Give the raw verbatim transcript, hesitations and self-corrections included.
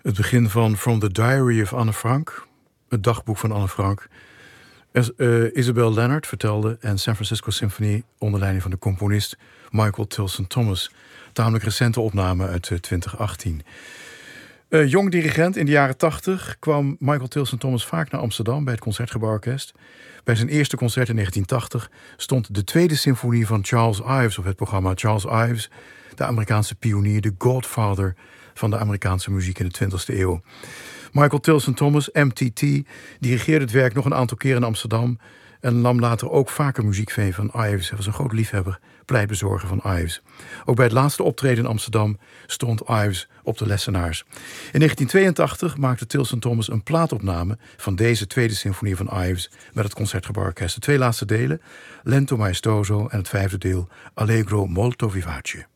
Het begin van From the Diary of Anne Frank, het dagboek van Anne Frank. Es, uh, Isabel Leonard vertelde en San Francisco Symphony onder leiding van de componist Michael Tilson Thomas. Tamelijk recente opname uit uh, twintig achttien. Uh, jong dirigent in de jaren tachtig kwam Michael Tilson Thomas vaak naar Amsterdam bij het Concertgebouworkest. Bij zijn eerste concert in negentien tachtig stond de tweede symfonie van Charles Ives op het programma. Charles Ives, de Amerikaanse pionier, de godfather van de Amerikaanse muziek in de twintigste eeuw. Michael Tilson Thomas, M T T, dirigeerde het werk nog een aantal keer in Amsterdam en nam later ook vaker muziek mee van Ives. Hij was een groot liefhebber, pleitbezorger van Ives. Ook bij het laatste optreden in Amsterdam stond Ives op de lessenaars. In negentien tweeëntachtig maakte Tilson Thomas een plaatopname van deze tweede symfonie van Ives met het Concertgebouworkest. De twee laatste delen, Lento Maestoso en het vijfde deel, Allegro molto vivace.